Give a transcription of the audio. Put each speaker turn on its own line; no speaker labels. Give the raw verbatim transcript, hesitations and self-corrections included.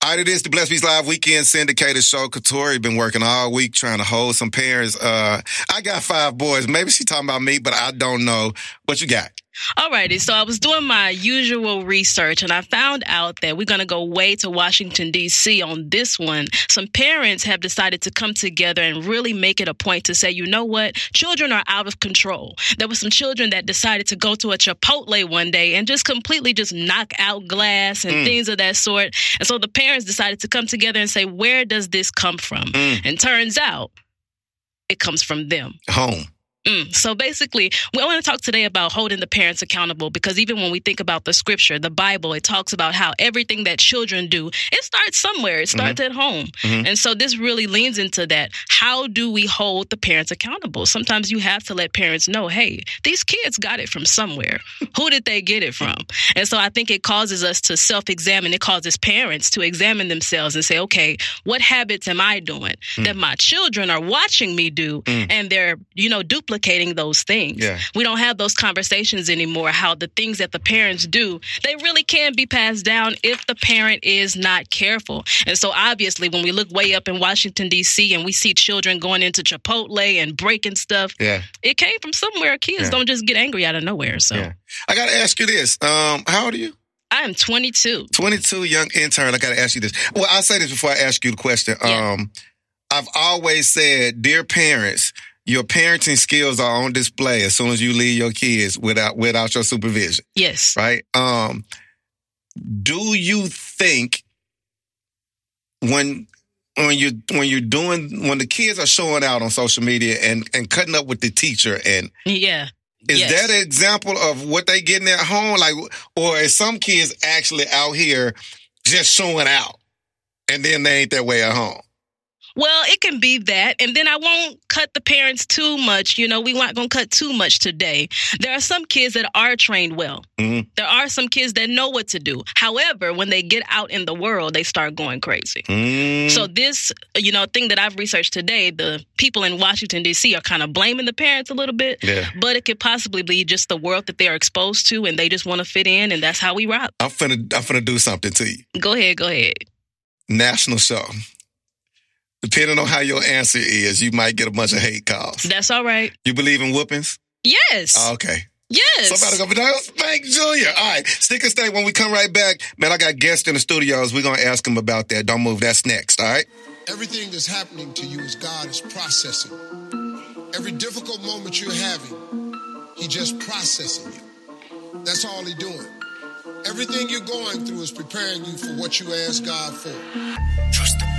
All right, it is the Blessed Beats Live Weekend Syndicated Show. Katori been working all week trying to hold some parents. Uh, I got five boys. Maybe she talking about me, but I don't know. What you got?
Alrighty, so I was doing my usual research and I found out that we're going to go way to Washington, D C on this one. Some parents have decided to come together and really make it a point to say, you know what? Children are out of control. There were some children that decided to go to a Chipotle one day and just completely just knock out glass and mm. things of that sort. And so the parents decided to come together and say, where does this come from? Mm. And turns out it comes from them.
Home.
Mm. So basically, we want to talk today about holding the parents accountable, because even when we think about the scripture, the Bible, it talks about how everything that children do, it starts somewhere. It starts mm-hmm. at home. Mm-hmm. And so this really leans into that. How do we hold the parents accountable? Sometimes you have to let parents know, hey, these kids got it from somewhere. Who did they get it from? And so I think it causes us to self-examine. It causes parents to examine themselves and say, okay, what habits am I doing mm. that my children are watching me do? Mm. And they're, you know, duplicating those things. Yeah. We don't have those conversations anymore, how the things that the parents do, they really can be passed down if the parent is not careful. And so obviously when we look way up in Washington, D C and we see children going into Chipotle and breaking stuff, yeah. it came from somewhere. Kids yeah. don't just get angry out of nowhere. So yeah.
I got to ask you this. Um, how old are you?
I am twenty-two.
twenty-two, young intern. I got to ask you this. Well, I'll say this before I ask you the question. Yeah. Um, I've always said, dear parents, your parenting skills are on display as soon as you leave your kids without without your supervision.
Yes.
Right? Um, do you think when when you when you're doing when the kids are showing out on social media and, and cutting up with the teacher and
yeah.
Is
yes.
that an example of what they getting at home? Like, or is some kids actually out here just showing out and then they ain't that way at home?
Well, it can be that. And then I won't cut the parents too much. You know, we weren't going to cut too much today. There are some kids that are trained well. Mm-hmm. There are some kids that know what to do. However, when they get out in the world, they start going crazy. Mm-hmm. So this, you know, thing that I've researched today, the people in Washington, D C are kind of blaming the parents a little bit. Yeah. But it could possibly be just the world that they are exposed to and they just want to fit in. And that's how we rock.
I'm finna, I'm finna do something to you.
Go ahead. Go ahead.
National show. Depending on how your answer is, you might get a bunch of hate calls.
That's all right.
You believe in whoopings?
Yes.
Oh, okay.
Yes.
Somebody go, but that was Spank Junior All right. Stick and stay. When we come right back, man, I got guests in the studios. We're going to ask them about that. Don't move. That's next. All right?
Everything that's happening to you is God is processing. Every difficult moment you're having, He just processing you. That's all He doing. Everything you're going through is preparing you for what you asked God for.
Trust Him.